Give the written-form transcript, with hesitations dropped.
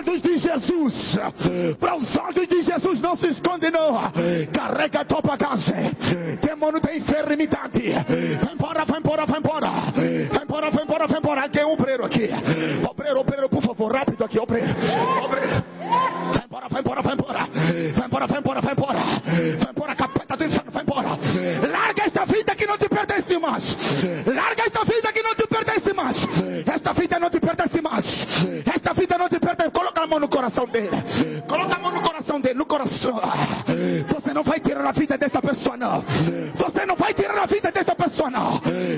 olhos de Jesus. Para os olhos de Jesus não se esconde não. Carrega a tua bagagem. Demônio da enfermidade. Vai embora, vai embora, vai embora. Vai embora, vai embora, vai embora. Quem é obreiro aqui? Obreiro, por favor, rápido aqui, obreiro. Vai embora, vai embora, vai embora. Vai embora, vai embora, vai embora. Vai embora, capeta do inferno, vai embora. Larga esta vida que não te pertence mais. Larga esta vida que não te pertence mais. Esta vida não te pertence mais. Esta vida não te pertence. Coloca a mão no coração dele. Coloca a mão no coração dele, no coração. Você não vai tirar a vida dessa pessoa, não. Você não vai tirar a vida dessa pessoa, não.